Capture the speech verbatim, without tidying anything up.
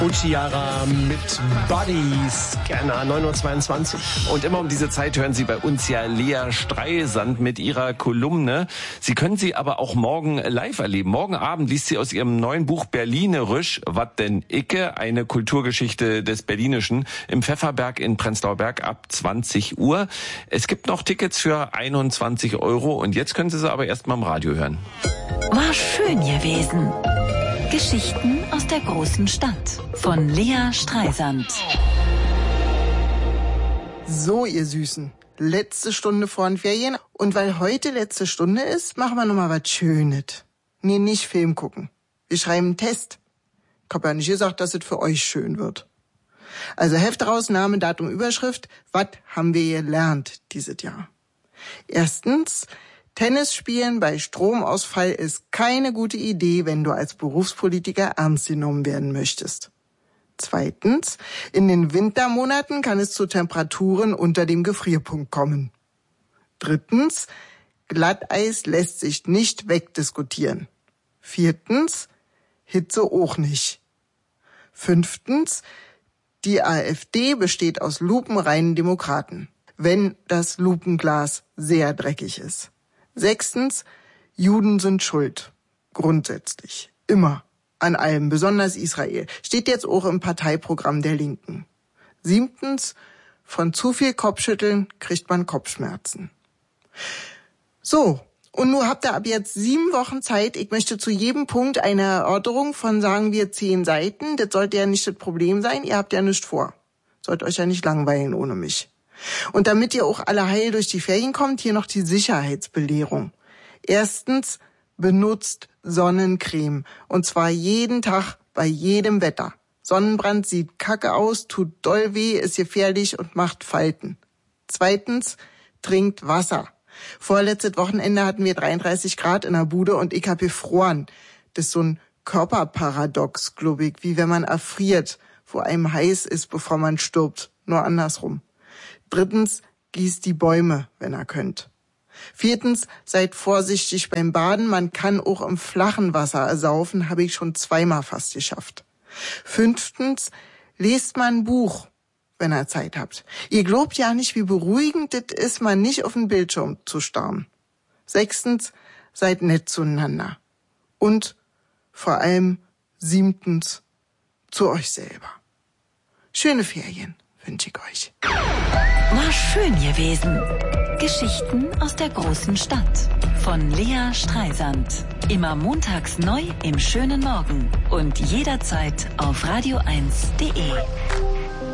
Ciara mit Body Scanner, neun Uhr zweiundzwanzig. Und immer um diese Zeit hören Sie bei uns ja Lea Streisand mit ihrer Kolumne. Sie können sie aber auch morgen live erleben. Morgen Abend liest sie aus ihrem neuen Buch Berlinerisch, wat denn Icke, eine Kulturgeschichte des Berlinischen, im Pfefferberg in Prenzlauer Berg ab zwanzig Uhr. Es gibt noch Tickets für einundzwanzig Euro und jetzt können Sie sie aber erst mal im Radio hören. War schön gewesen. Geschichten aus der großen Stadt von Lea Streisand. So, ihr Süßen, letzte Stunde vor den Ferien. Und weil heute letzte Stunde ist, machen wir nochmal was Schönes. Nee, nicht Film gucken. Wir schreiben einen Test. Ich hab ja nicht gesagt, dass es für euch schön wird. Also Heft raus, Name, Datum, Überschrift. Was haben wir gelernt dieses Jahr? Erstens, Tennis spielen bei Stromausfall ist keine gute Idee, wenn du als Berufspolitiker ernst genommen werden möchtest. Zweitens, in den Wintermonaten kann es zu Temperaturen unter dem Gefrierpunkt kommen. Drittens, Glatteis lässt sich nicht wegdiskutieren. Viertens, Hitze auch nicht. Fünftens, die AfD besteht aus lupenreinen Demokraten, wenn das Lupenglas sehr dreckig ist. Sechstens, Juden sind schuld. Grundsätzlich. Immer. An allem. Besonders Israel. Steht jetzt auch im Parteiprogramm der Linken. Siebtens, von zu viel Kopfschütteln kriegt man Kopfschmerzen. So. Und nun habt ihr ab jetzt sieben Wochen Zeit. Ich möchte zu jedem Punkt eine Erörterung von, sagen wir, zehn Seiten. Das sollte ja nicht das Problem sein. Ihr habt ja nichts vor. Sollt euch ja nicht langweilen ohne mich. Und damit ihr auch alle heil durch die Ferien kommt, hier noch die Sicherheitsbelehrung. Erstens, benutzt Sonnencreme. Und zwar jeden Tag bei jedem Wetter. Sonnenbrand sieht kacke aus, tut doll weh, ist gefährlich und macht Falten. Zweitens, trinkt Wasser. Vorletztes Wochenende hatten wir dreiunddreißig Grad in der Bude und ich hab gefroren. Das ist so ein Körperparadox, glaube ich, wie wenn man erfriert, wo einem heiß ist, bevor man stirbt. Nur andersrum. Drittens, gießt die Bäume, wenn ihr könnt. Viertens, seid vorsichtig beim Baden. Man kann auch im flachen Wasser ersaufen, habe ich schon zweimal fast geschafft. Fünftens, lest mal ein Buch, wenn ihr Zeit habt. Ihr glaubt ja nicht, wie beruhigend es ist, mal nicht auf den Bildschirm zu starren. Sechstens, seid nett zueinander. Und vor allem siebtens, zu euch selber. Schöne Ferien wünsche ich euch. War schön gewesen. Geschichten aus der großen Stadt von Lea Streisand. Immer montags neu im schönen Morgen und jederzeit auf radio eins punkt de.